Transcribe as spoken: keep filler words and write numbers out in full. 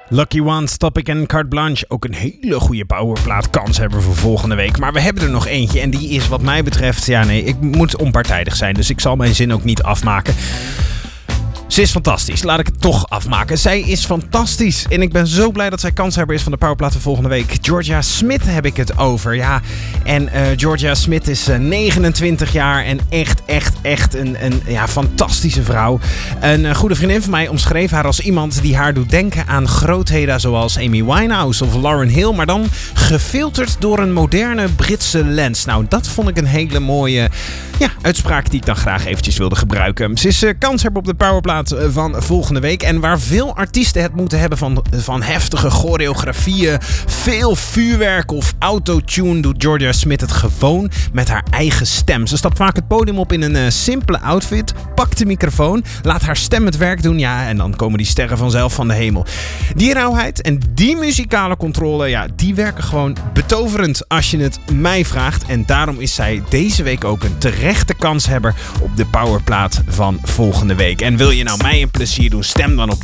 Lucky Ones, Topic en Carte Blanche. Ook een hele goede powerplaat kans hebben voor volgende week. Maar we hebben er nog eentje en die is wat mij betreft... Ja nee, ik moet onpartijdig zijn, dus ik zal mijn zin ook niet afmaken. Ze is fantastisch. Laat ik het toch afmaken. Zij is fantastisch. En ik ben zo blij dat zij kanshebber is van de powerplaten volgende week. Jorja Smith heb ik het over. Ja, en uh, Jorja Smith is uh, negenentwintig jaar en echt, echt, echt een, een ja, fantastische vrouw. Een uh, goede vriendin van mij omschreef haar als iemand die haar doet denken aan grootheden zoals Amy Winehouse of Lauryn Hill, maar dan gefilterd door een moderne Britse lens. Nou, dat vond ik een hele mooie ja, uitspraak die ik dan graag eventjes wilde gebruiken. Ze is uh, kanshebber op de powerplaat van volgende week. En waar veel artiesten het moeten hebben van, van heftige choreografieën, veel vuurwerk of autotune, doet Jorja Smith het gewoon met haar eigen stem. Ze stapt vaak het podium op in een uh, simpele outfit, pakt de microfoon, laat haar stem het werk doen, ja, en dan komen die sterren vanzelf van de hemel. Die rauwheid en die muzikale controle, ja, die werken gewoon betoverend als je het mij vraagt. En daarom is zij deze week ook een terechte kanshebber op de powerplaat van volgende week. En wil je nou mij een plezier doen, stem dan op